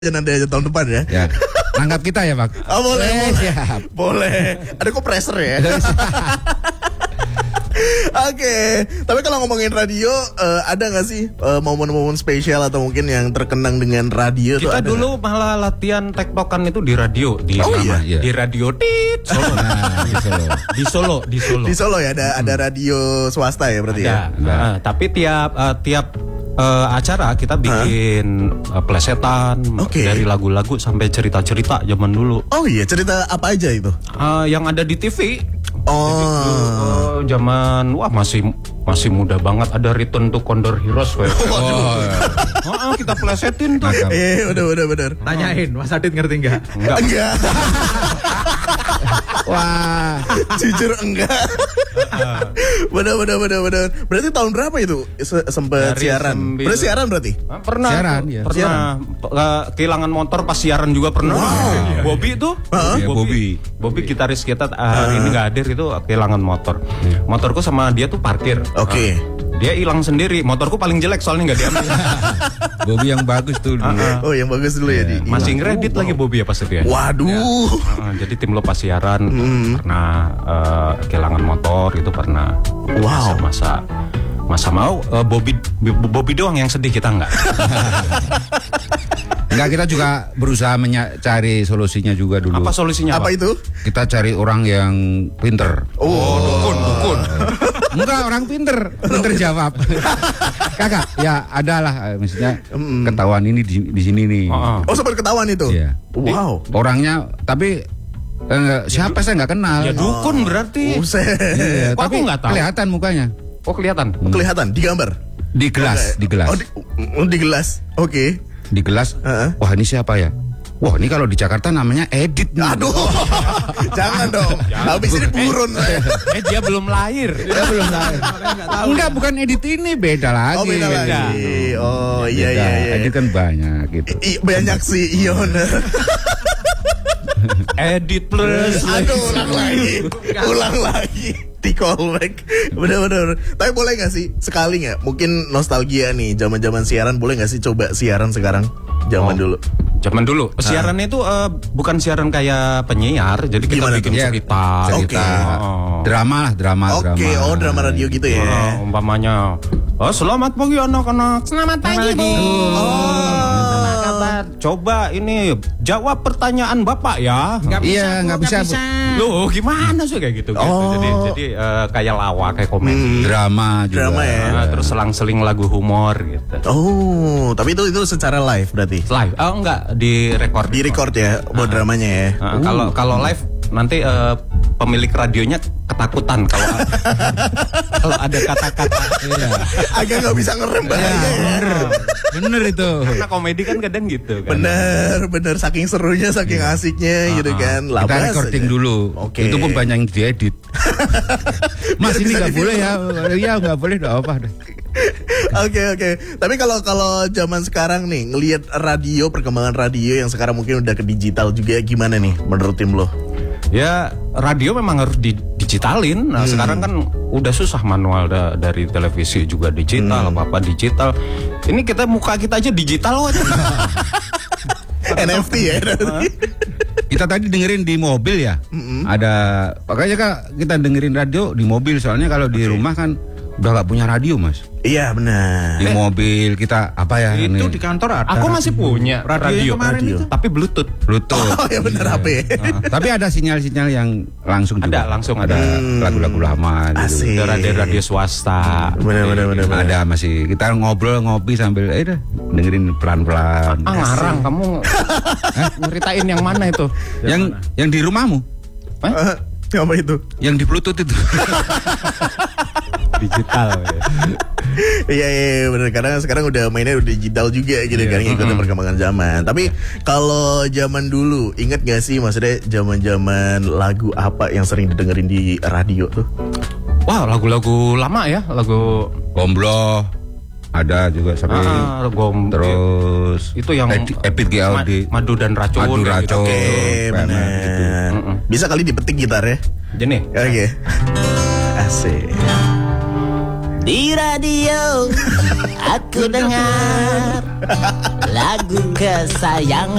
nanti aja tahun depan ya. Ya. Anggap kita ya, Pak. Oh, boleh. Siap. Boleh. Ada kompresor ya. Oke, tapi kalau ngomongin radio, ada nggak sih momen-momen spesial atau mungkin yang terkenang dengan radio? Kita dulu malah latihan tektokan itu di radio, di iya. di radio Solo. Nah, di Solo. Di Solo ya ada radio swasta ya berarti ya. Tapi tiap acara kita bikin plesetan dari lagu-lagu sampai cerita-cerita zaman dulu. Oh iya, cerita apa aja itu? Yang ada di TV. Oh, zaman masih muda banget, ada Return to Condor Heroes kayak. Kita plesetin tuh. Udah bener. Tanyain, Mas Adit ngerti nggak? Enggak. Wah, jujur enggak. Bener. Berarti tahun berapa itu sempet siaran? Berarti siaran berarti? Pernah. Siaran, ya. Pernah. Kehilangan motor pas siaran juga pernah. Wow. Bobby tuh. Bobby gitaris kita hari ini nggak hadir, itu kehilangan motor. Motorku sama dia tuh parkir. Oke. Dia hilang sendiri. Motorku paling jelek soalnya nggak diambil. Bobby yang bagus tuh dulu. Oh, yang bagus dulu ya. Masih ngeredit lagi Bobby ya pas itu ya. Waduh. Jadi tim lo pas siaran pernah kehilangan motor itu pernah. Wow. Masa mau Bobby doang yang sedih, kita enggak. Enggak, kita juga berusaha mencari solusinya juga dulu. Apa solusinya? Apa itu? Kita cari orang yang pinter. Dukun. Enggak, orang pinter jawab. Kakak, ya adalah maksudnya ketahuan ini di sini nih. Oh, sempat ketahuan itu? Iya. Wow. Orangnya tapi siapa saya nggak kenal. Ya dukun berarti. Buset. Iya, Kok tapi aku nggak tahu? kelihatan mukanya. Oh, kelihatan. Kelihatan di gambar. Di gelas. Oh, di gelas. Oke. Di gelas. Wah, ini siapa ya? Wah, ini kalau di Jakarta namanya Edit nih. Aduh. Jangan dong. Habis ini burun saya. Dia belum lahir. Enggak, bukan Edit ini, beda lagi. Oh, beda lagi. Oh, iya. Edit kan banyak gitu. Banyak sih, iya bener. Edit plus. Aduh, ulang lagi. Di callback. Bener. Tapi boleh gak sih sekali gak? Mungkin nostalgia nih, zaman-zaman siaran, boleh gak sih coba siaran sekarang? Zaman dulu. Zaman dulu. Siarannya itu bukan siaran kayak penyiar, jadi kita Gimana bikin tuh? cerita. Drama. Oke, drama radio gitu ya. Umpamanya, selamat pagi anak-anak. Selamat pagi, Bu. Coba ini jawab pertanyaan Bapak ya. Nggak bisa. Loh, gimana sih kayak gitu? Jadi kayak lawak, kayak komedi. Drama juga. Drama ya. Terus selang-seling lagu humor gitu. Oh, tapi itu secara live berarti? Live? Oh enggak, di record. Di record ya, buat dramanya ya. Kalau live nanti pemilik radionya ketakutan kalau ada kata-kata. Agak nggak bisa ngerem bahaya ya. Bener itu. Karena komedi kan kadang gitu kan. Bener saking serunya, saking asiknya gitu kan. Kita recording dulu. Oke. Itu pun banyak yang diedit. Mas, ini nggak boleh ya? Iya, nggak boleh, nggak apa. Oke. Tapi kalau zaman sekarang nih ngelihat radio, perkembangan radio yang sekarang mungkin udah ke digital juga, gimana nih menurut tim lo? Ya, radio memang harus digitalin. Nah, sekarang kan udah susah manual dari televisi juga digital, apa-apa digital. Ini muka kita aja digital aja. NFT ya. Kita tadi dengerin di mobil ya. Ada, makanya Kak, kita dengerin radio di mobil, soalnya kalau di rumah kan udah nggak punya radio, Mas. Iya benar. Di mobil kita apa ya? Itu di kantor ada. Aku masih punya radio kemarin itu. tapi Bluetooth. Oh ya benar, HP. Tapi ada sinyal-sinyal yang langsung juga. Langsung ada lagu-lagu lama gitu. Asik. Ada radio swasta. Benar. Ada masih kita ngobrol ngopi sambil dengerin pelan-pelan. Ngarang kamu. Ngeritain yang mana itu? Yang di rumahmu? Apa itu? Yang di Bluetooth itu. Digital. Iya benar, karena sekarang udah mainnya udah digital juga gitu kan, ngikutin perkembangan zaman. Tapi kalau zaman dulu, ingat gak sih maksudnya zaman-zaman lagu apa yang sering didengerin di radio tuh? Wah, lagu-lagu lama ya, lagu Gombloh ada juga sampai terus itu yang Epit GLD Madu dan Racun. Oke, benar. Gitu. Bisa kali dipetik gitar ya? Jadi. Oke. Asik. Di radio aku dengar lagu kesayangan.